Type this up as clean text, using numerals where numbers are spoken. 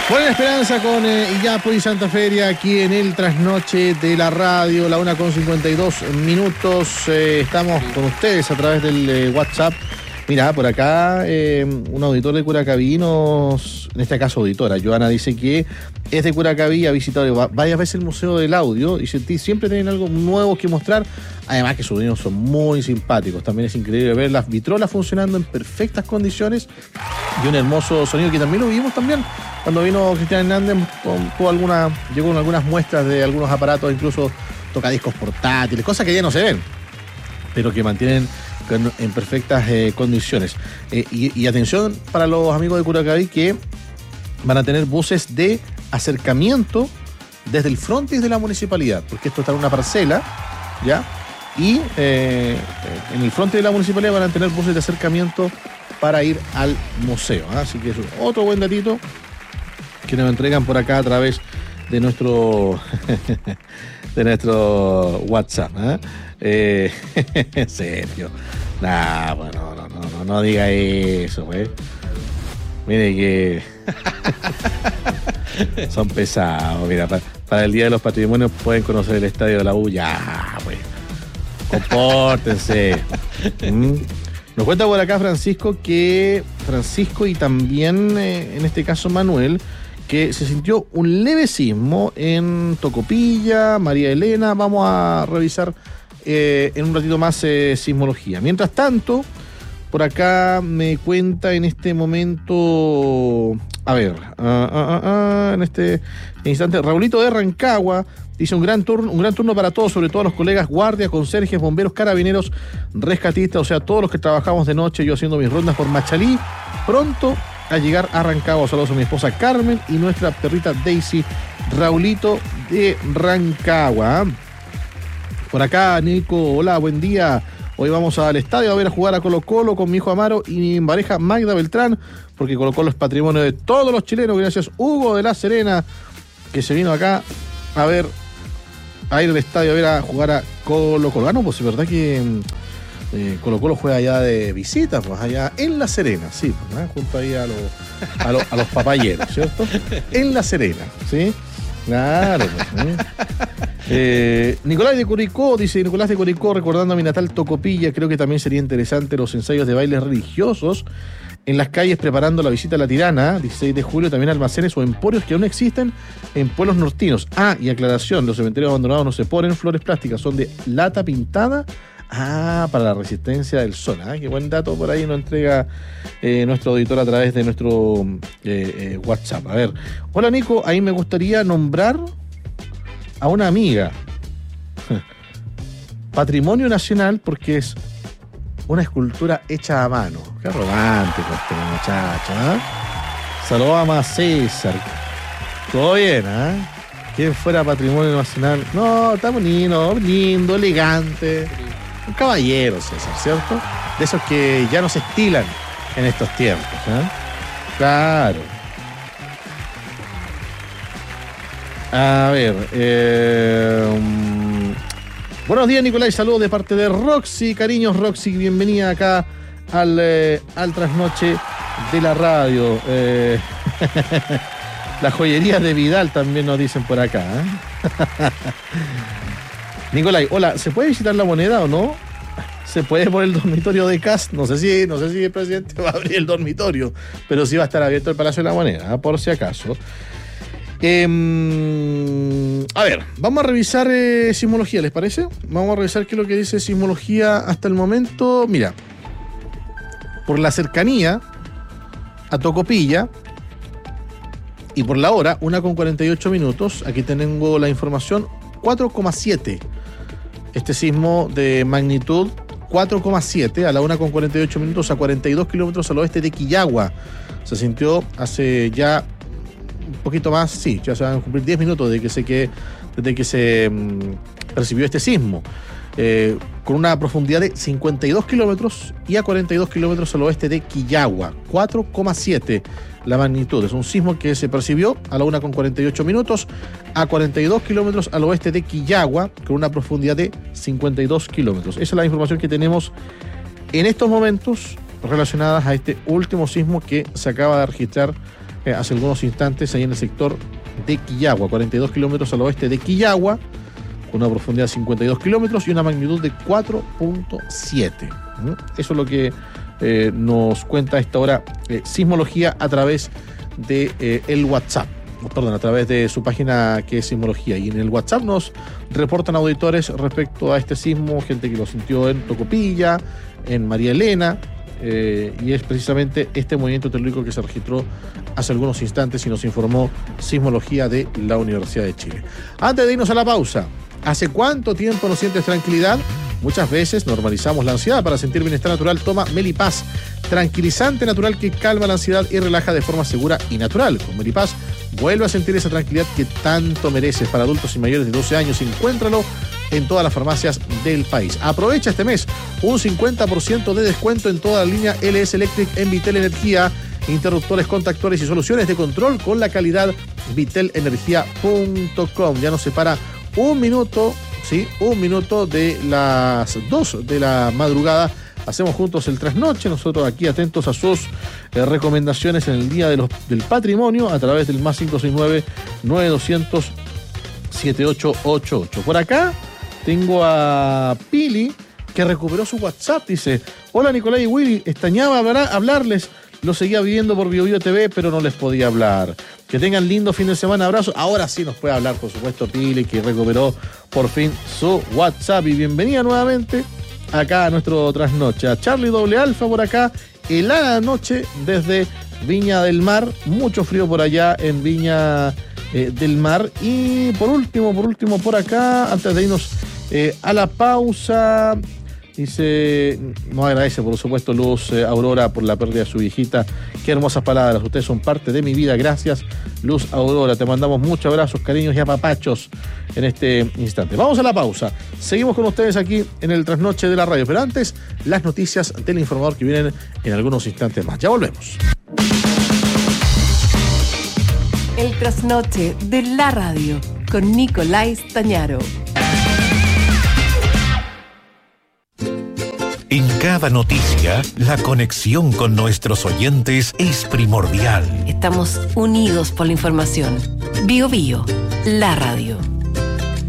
Buena Esperanza con Iyapo y Santa Feria aquí en el trasnoche de la radio, la 1:52 estamos con ustedes a través del WhatsApp. Mira, por acá un auditor de Curacaví en este caso auditora, Joana, dice que es de Curacaví, ha visitado varias veces el Museo del Audio y siempre tienen algo nuevo que mostrar. Además que sus niños son muy simpáticos. También es increíble ver las vitrolas funcionando en perfectas condiciones y un hermoso sonido que también lo vimos también cuando vino Cristian Hernández. Llegó con algunas muestras de algunos aparatos, incluso tocadiscos portátiles, cosas que ya no se ven, pero que mantienen en perfectas condiciones. Y atención para los amigos de Curacaví que van a tener buses de acercamiento desde el frontis de la municipalidad, porque esto está en una parcela, ¿ya? Y en el frontis de la municipalidad van a tener buses de acercamiento para ir al museo, ¿eh? Así que es otro buen datito que nos entregan por acá a través de nuestro de nuestro WhatsApp, ¿eh? En serio. No diga eso, güey. Mire que son pesados. Mira, para el Día de los Patrimonios pueden conocer el estadio de la U. Ya, güey. Compórtense. Nos cuenta por acá Francisco y también en este caso Manuel, que se sintió un leve sismo en Tocopilla, María Elena. Vamos a revisar en un ratito más sismología. Mientras tanto, por acá me cuenta en este momento, en este instante, Raulito de Rancagua dice un gran turno para todos, sobre todo a los colegas guardias, conserjes, bomberos, carabineros, rescatistas, o sea, todos los que trabajamos de noche, yo haciendo mis rondas por Machalí, pronto a llegar a Rancagua. Saludos a mi esposa Carmen y nuestra perrita Daisy. Raulito de Rancagua. Por acá, Nico, hola, buen día. Hoy vamos al estadio a ver a jugar a Colo Colo con mi hijo Amaro y mi pareja Magda Beltrán, porque Colo Colo es patrimonio de todos los chilenos. Gracias, Hugo de La Serena, que se vino acá a ir al estadio a ver a jugar a Colo Colo. No, pues es verdad que Colo Colo juega allá de visita, pues allá en La Serena, sí, pues, junto ahí a los papayeros, ¿cierto? En La Serena, ¿sí? Claro, pues, Nicolás de Curicó, dice Nicolás de Curicó, recordando a mi natal Tocopilla, creo que también sería interesante los ensayos de bailes religiosos en las calles preparando la visita a la Tirana, 16 de julio, también almacenes o emporios que aún existen en pueblos nortinos. Y aclaración, los cementerios abandonados no se ponen flores plásticas, son de lata pintada. Para la resistencia del sol. Qué buen dato por ahí nos entrega nuestro auditor a través de nuestro WhatsApp. A ver, hola Nico, ahí me gustaría nombrar a una amiga. Patrimonio nacional porque es una escultura hecha a mano. Qué romántico este muchacho, ¿eh? Saludos a César. Todo bien, ¿eh? ¿Quién fuera patrimonio nacional? No, está bonito, lindo, elegante. Un caballero, César, ¿cierto? De esos que ya no se estilan en estos tiempos, ¿eh? Claro. A ver, buenos días, Nicolás, saludos de parte de Roxy. Cariños, Roxy, bienvenida acá al trasnoche de la radio. Las joyerías de Vidal también nos dicen por acá, ¿eh? Nicolai, hola, ¿se puede visitar La Moneda o no? ¿Se puede por el dormitorio de Cast? No sé si el presidente va a abrir el dormitorio, pero sí va a estar abierto el Palacio de la Moneda, por si acaso. A ver, vamos a revisar sismología, ¿les parece? Vamos a revisar qué es lo que dice sismología hasta el momento. Mira, por la cercanía a Tocopilla y por la hora, 1:48, aquí tengo la información, 4,7. Este sismo de magnitud 4,7 a la 1:48 a 42 kilómetros al oeste de Quillagua. Se sintió hace ya un poquito más, sí, ya se van a cumplir 10 minutos desde que se percibió este sismo. Con una profundidad de 52 kilómetros y a 42 kilómetros al oeste de Quillagua. 4,7 la magnitud. Es un sismo que se percibió a la 1:48 a 42 kilómetros al oeste de Quillagua, con una profundidad de 52 kilómetros. Esa es la información que tenemos en estos momentos relacionadas a este último sismo que se acaba de registrar hace algunos instantes ahí en el sector de Quillagua, 42 kilómetros al oeste de Quillagua, con una profundidad de 52 kilómetros y una magnitud de 4.7. Eso es lo que nos cuenta a esta hora Sismología a través de el WhatsApp. Perdón, a través de su página que es Sismología. Y en el WhatsApp nos reportan auditores respecto a este sismo, gente que lo sintió en Tocopilla, en María Elena, y es precisamente este movimiento telúrico que se registró hace algunos instantes y nos informó Sismología de la Universidad de Chile. Antes de irnos a la pausa, ¿hace cuánto tiempo no sientes tranquilidad? Muchas veces normalizamos la ansiedad. Para sentir bienestar natural, toma Melipaz, tranquilizante natural que calma la ansiedad y relaja de forma segura y natural. Con Melipaz, vuelve a sentir esa tranquilidad que tanto mereces. Para adultos y mayores de 12 años, encuéntralo en todas las farmacias del país. Aprovecha este mes un 50% de descuento en toda la línea LS Electric en Vitel Energía, interruptores, contactores y soluciones de control con la calidad vitelenergia.com. Ya nos separa un minuto de las 2 de la madrugada. Hacemos juntos el trasnoche, nosotros aquí atentos a sus recomendaciones en el Día del Patrimonio a través del más 569-9200-7888. Por acá tengo a Pili, que recuperó su WhatsApp. Dice: hola Nicolás y Willy, extrañaba hablarles, lo seguía viviendo por BioBio TV, pero no les podía hablar. Que tengan lindo fin de semana, abrazos. Ahora sí nos puede hablar, por supuesto, Pili, que recuperó por fin su WhatsApp. Y bienvenida nuevamente acá a nuestro trasnoche. A Charlie Doble Alfa por acá, helada noche desde Viña del Mar, mucho frío por allá en Viña del Mar. Y por último por acá, antes de irnos a la pausa, dice, nos agradece por supuesto Luz Aurora por la pérdida de su viejita. Qué hermosas palabras, ustedes son parte de mi vida. Gracias, Luz Aurora, te mandamos muchos abrazos, cariños y apapachos en este instante. Vamos a la pausa, seguimos con ustedes aquí en el trasnoche de la radio, pero antes las noticias del informador que vienen en algunos instantes más. Ya volvemos. El trasnoche de la radio con Nicolás Tañaro. En cada noticia, la conexión con nuestros oyentes es primordial. Estamos unidos por la información. BioBio, la radio.